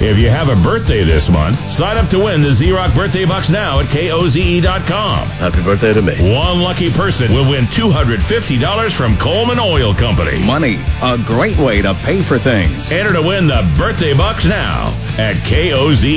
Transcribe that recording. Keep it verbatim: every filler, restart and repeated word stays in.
If you have a birthday this month, sign up to win the Z-Rock Birthday Bucks now at K O Z E dot com. Happy birthday to me. One lucky person will win two hundred fifty dollars from Coleman Oil Company. Money, a great way to pay for things. Enter to win the Birthday Bucks now at K O Z